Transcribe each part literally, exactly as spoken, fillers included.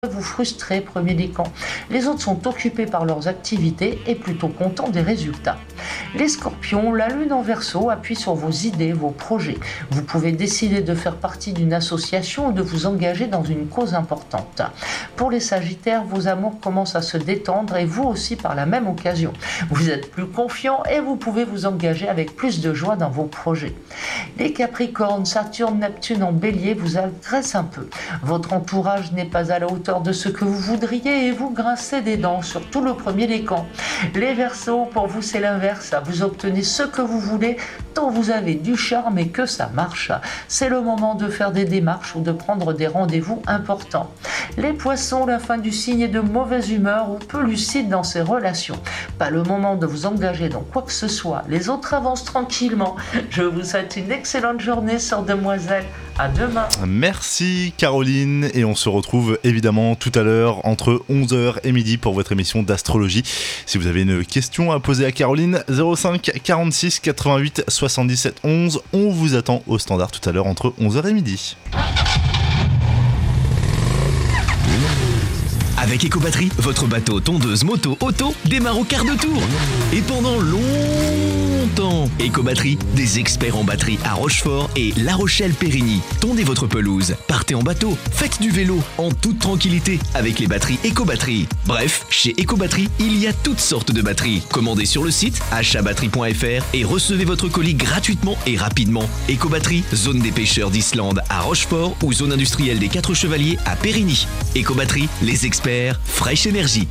vous frustrer, premier décan. Les autres sont occupés par leurs activités et plutôt contents des résultats. Les scorpions, la lune en verseau appuie sur vos idées, vos projets. Vous pouvez décider de faire partie d'une association ou de vous engager dans une cause importante. Pour les sagittaires, vos amours commencent à se détendre et vous aussi par la même occasion. Vous êtes plus confiants et vous pouvez vous engager avec plus de joie dans vos projets. Les capricornes, Saturne, Neptune en bélier vous agressent un peu. Votre entourage n'est pas à la hauteur de ce que vous voudriez et vous grincez des dents, surtout le premier décan. Les verseaux, pour vous c'est l'inverse, vous obtenez ce que vous voulez tant vous avez du charme et que ça marche. C'est le moment de faire des démarches ou de prendre des rendez-vous importants. Les poissons, la fin du signe est de mauvaise humeur ou peu lucide dans ses relations. Pas le moment de vous engager dans quoi que ce soit. Les autres avancent tranquillement. Je vous souhaite une excellente journée sur Demoiselle. À demain. Merci Caroline et on se retrouve évidemment tout à l'heure entre onze heures et midi pour votre émission d'astrologie. Si vous avez une question à poser à Caroline, zéro cinq quarante-six quatre-vingt-huit soixante-dix-sept onze, on vous attend au standard tout à l'heure entre onze heures et midi. Avec Ecobatterie, votre bateau, tondeuse, moto, auto démarre au quart de tour. Et pendant longtemps, Ecobatterie, des experts en batterie à Rochefort et La Rochelle-Périgny. Tondez votre pelouse, partez en bateau, faites du vélo en toute tranquillité avec les batteries Ecobatterie. Bref, chez Ecobatterie, il y a toutes sortes de batteries. Commandez sur le site achat batterie point f r et recevez votre colis gratuitement et rapidement. Ecobatterie, zone des pêcheurs d'Islande à Rochefort ou zone industrielle des Quatre Chevaliers à Périgny. Ecobatterie, les experts Fresh Energy.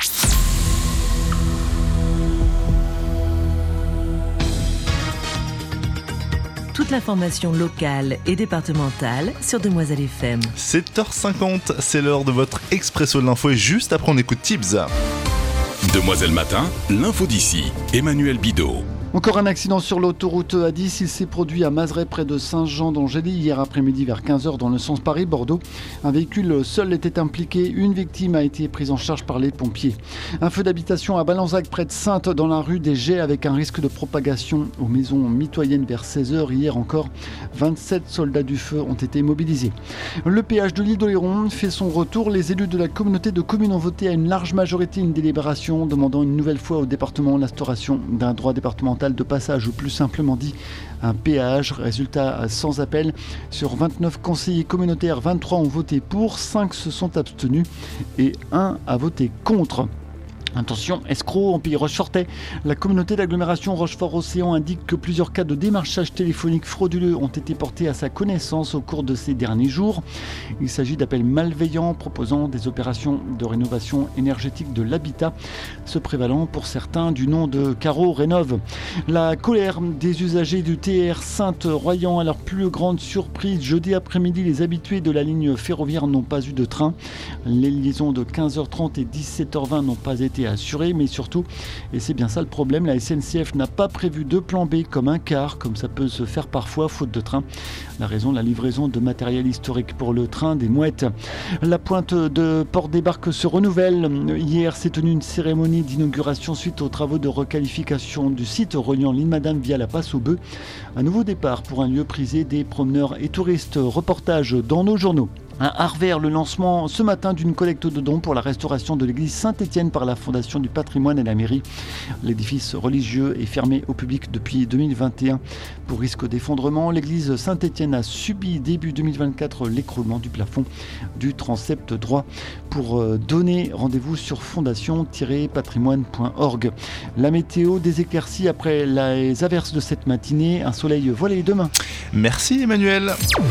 Toute l'information locale et départementale sur Demoiselle F M. sept heures cinquante, c'est l'heure de votre expresso de l'info et juste après on écoute Tips. Demoiselle Matin, l'info d'ici, Emmanuel Bidot. Encore un accident sur l'autoroute A dix, il s'est produit à Mazeret près de Saint-Jean-d'Angély hier après-midi vers quinze heures dans le sens Paris-Bordeaux. Un véhicule seul était impliqué, une victime a été prise en charge par les pompiers. Un feu d'habitation à Balanzac près de Saintes dans la rue des Gets avec un risque de propagation aux maisons mitoyennes vers seize heures. Hier encore, vingt-sept soldats du feu ont été mobilisés. Le péage de l'île d'Oléron fait son retour. Les élus de la communauté de communes ont voté à une large majorité une délibération demandant une nouvelle fois au département l'instauration d'un droit départemental de passage, ou plus simplement dit un péage. Résultat sans appel, sur vingt-neuf conseillers communautaires, vingt-trois ont voté pour, cinq se sont abstenus et un a voté contre. Attention, escroc en pays rochefortais. La communauté d'agglomération Rochefort-Océan indique que plusieurs cas de démarchage téléphonique frauduleux ont été portés à sa connaissance au cours de ces derniers jours. Il s'agit d'appels malveillants proposant des opérations de rénovation énergétique de l'habitat, se prévalant pour certains du nom de Caro Rénov. La colère des usagers du T R Sainte-Royan à leur plus grande surprise. Jeudi après-midi, les habitués de la ligne ferroviaire n'ont pas eu de train. Les liaisons de quinze heures trente et dix-sept heures vingt n'ont pas été assuré, mais surtout, et c'est bien ça le problème, la S N C F n'a pas prévu de plan B comme un car, comme ça peut se faire parfois faute de train. La raison, la livraison de matériel historique pour le train des Mouettes. La pointe de Port-des-Barques se renouvelle. Hier s'est tenue une cérémonie d'inauguration suite aux travaux de requalification du site reliant l'île Madame via la passe aux bœufs. Un nouveau départ pour un lieu prisé des promeneurs et touristes. Reportage dans nos journaux. À Arvers, le lancement ce matin d'une collecte de dons pour la restauration de l'église Saint-Étienne par la Fondation du patrimoine et la mairie. L'édifice religieux est fermé au public depuis deux mille vingt et un pour risque d'effondrement. L'église Saint-Étienne a subi début deux mille vingt-quatre l'écroulement du plafond du transept droit. Pour donner, rendez-vous sur fondation tiret patrimoine point org. La météo, des éclaircies après les averses de cette matinée, un soleil voilé demain. Merci Emmanuel.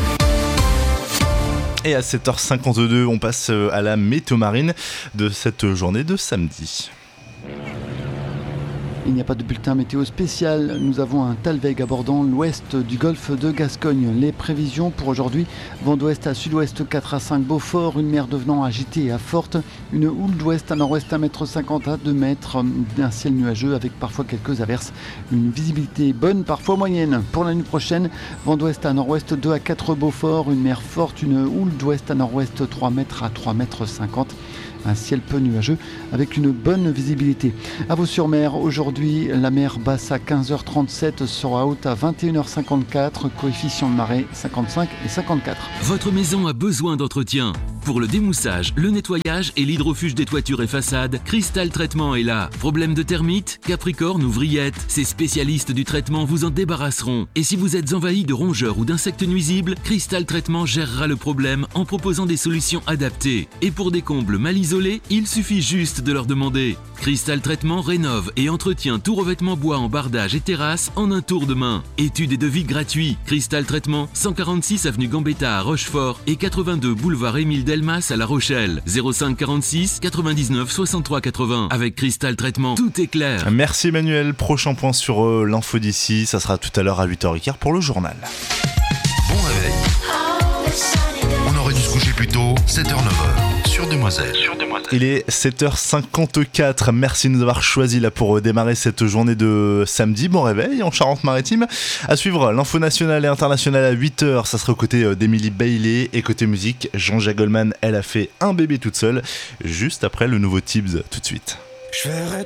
Et à sept heures cinquante-deux, on passe à la météo marine de cette journée de samedi. Il n'y a pas de bulletin météo spécial. Nous avons un Talweg abordant l'ouest du golfe de Gascogne. Les prévisions pour aujourd'hui, vent d'ouest à sud-ouest quatre à cinq Beaufort, une mer devenant agitée et à forte, une houle d'ouest à nord-ouest un mètre cinquante à deux mètres, un ciel nuageux avec parfois quelques averses, une visibilité bonne, parfois moyenne. Pour la nuit prochaine, vent d'ouest à nord-ouest deux à quatre Beaufort, une mer forte, une houle d'ouest à nord-ouest trois mètres à trois mètres cinquante. Un ciel peu nuageux avec une bonne visibilité. À Vaux-sur-Mer, aujourd'hui, la mer basse à quinze heures trente-sept sera haute à vingt et une heures cinquante-quatre, coefficient de marée cinquante-cinq et cinquante-quatre. Votre maison a besoin d'entretien. Pour le démoussage, le nettoyage et l'hydrofuge des toitures et façades, Cristal Traitement est là. Problème de termites, capricorne ou vrillettes, ces spécialistes du traitement vous en débarrasseront. Et si vous êtes envahi de rongeurs ou d'insectes nuisibles, Cristal Traitement gérera le problème en proposant des solutions adaptées. Et pour des combles mal isolés, il suffit juste de leur demander. Cristal Traitement rénove et entretient tout revêtement bois en bardage et terrasse en un tour de main. Études et devis gratuits. Cristal Traitement, cent quarante-six avenue Gambetta à Rochefort et quatre-vingt-deux boulevard Émile Delmas à La Rochelle. zéro cinq quarante-six quatre-vingt-dix-neuf soixante-trois quatre-vingts. Avec Cristal Traitement, tout est clair. Merci Emmanuel. Prochain point sur euh, l'info d'ici, ça sera tout à l'heure à huit heures quinze pour le journal. Bon réveil. On aurait dû se coucher plus tôt, sept heures neuf heures, sur Demoiselle. Sur Demoiselle. Il est sept heures cinquante-quatre. Merci de nous avoir choisis là pour démarrer cette journée de samedi. Bon réveil en Charente-Maritime. À suivre l'info nationale et internationale à huit heures. Ça sera aux côtés d'Emily Bailey. Et côté musique, Jean-Jacques Goldman, elle a fait un bébé toute seule. Juste après le nouveau Tibbs, tout de suite.